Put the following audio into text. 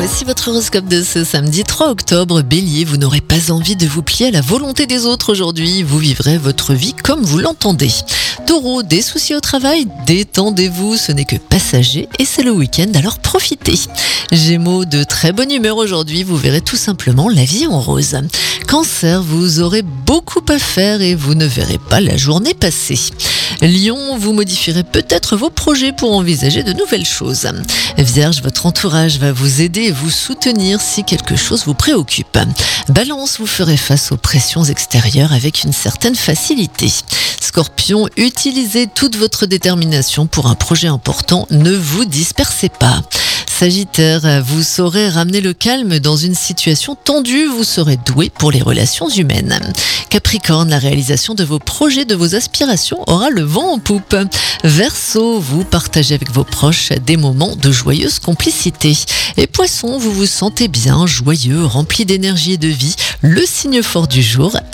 Voici votre horoscope de ce samedi 3 octobre. Bélier, vous n'aurez pas envie de vous plier à la volonté des autres aujourd'hui. Vous vivrez votre vie comme vous l'entendez. Taureau, des soucis au travail, détendez-vous, ce n'est que passager et c'est le week-end, alors profitez. Gémeaux, de très bonne humeur aujourd'hui, vous verrez tout simplement la vie en rose. Cancer, vous aurez beaucoup à faire et vous ne verrez pas la journée passer. Lion, vous modifierez peut-être vos projets pour envisager de nouvelles choses. Vierge, votre entourage va vous aider et vous soutenir si quelque chose vous préoccupe. Balance, vous ferez face aux pressions extérieures avec une certaine facilité. Scorpion, utilisez toute votre détermination pour un projet important, ne vous dispersez pas. Sagittaire, vous saurez ramener le calme dans une situation tendue, vous serez doué pour les relations humaines. Capricorne, la réalisation de vos projets, de vos aspirations aura le vent en poupe. Verseau, vous partagez avec vos proches des moments de joyeuse complicité. Et Poisson, vous vous sentez bien, joyeux, rempli d'énergie et de vie. Le signe fort du jour,